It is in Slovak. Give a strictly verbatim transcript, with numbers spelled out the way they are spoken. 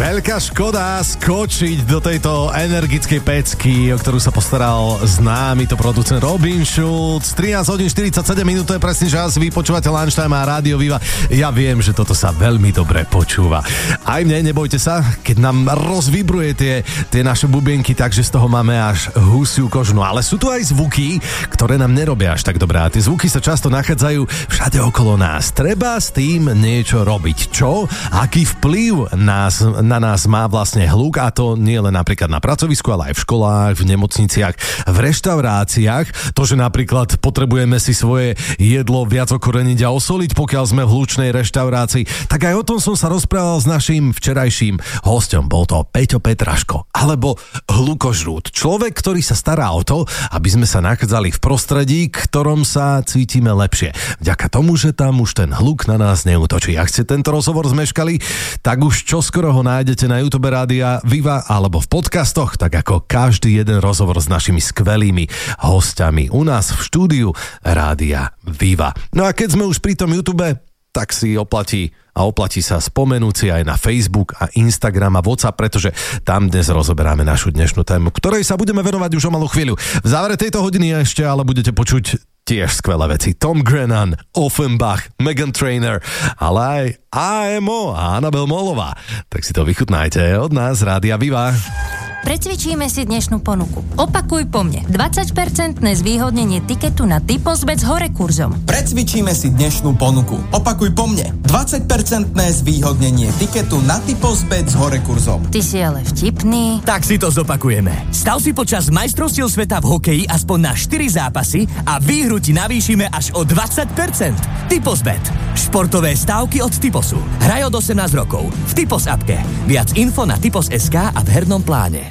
Veľká škoda skočiť do tejto energickej pecky, o ktorú sa postaral známy to producent Robin Schulz. trinásť hodín štyridsaťsedem minút, to je presne čas. Vy počúvate Lunchtime a Rádio Viva. Ja viem, že toto sa veľmi dobre počúva. Aj mne, nebojte sa, keď nám rozvibruje tie, tie naše bubienky, takže z toho máme až husiu kožu. No ale sú tu aj zvuky, ktoré nám nerobia až tak dobré. A tie zvuky sa často nachádzajú všade okolo nás. Treba s tým niečo robiť. Čo? Aký vplyv nás, na nás má vlastne hluk, a to nie len napríklad na pracovisku, ale aj v školách, v nemocniciach, v reštauráciách. To, že napríklad potrebujeme si svoje jedlo viac okoreniť a osoliť, pokiaľ sme v hlučnej reštaurácii, tak aj o tom som sa rozprával s naším včerajším hosťom. Bol to Peťo Petraško, alebo hlukožrút. Človek, ktorý sa stará o to, aby sme sa nachádzali v prostredí, ktorom sa cítime lepšie. Vďaka tomu, že tam už ten hluk na nás neútočí. Ak ste tento rozhovor zmeškali, tak už čoskoro ho nájdete na YouTube Rádia Viva alebo v podcastoch, tak ako každý jeden rozhovor s našimi skvelými hostiami u nás v štúdiu Rádia Viva. No a keď sme už pri tom YouTube, tak si oplatí a oplatí sa spomenúť si aj na Facebook a Instagram a WhatsApp, pretože tam dnes rozoberáme našu dnešnú tému, ktorej sa budeme venovať už o malú chvíľu. V závere tejto hodiny ešte ale budete počuť tiež skvelé veci. Tom Grennan, Offenbach, Meghan Trainor, ale aj á em ó a Anabel Molová. Tak si to vychutnajte od nás, Rádia Viva. Precvičíme si dnešnú ponuku. Opakuj po mne. dvadsať percent zvýhodnenie tiketu na Typosbet s hore kurzom. Precvičíme si dnešnú ponuku. Opakuj po mne. dvadsať percent zvýhodnenie tiketu na Typosbet s hore kurzom. Ty si ale vtipný. Tak si to zopakujeme. Stav si počas majstrovstiev sveta v hokeji aspoň na štyri zápasy a výhru ti navýšime až o dvadsať percent. Typosbet. Športové stávky od Typosu. Hraj od osemnásť rokov. V Typos appke. Viac info na typos bodka es ká a v hernom pláne.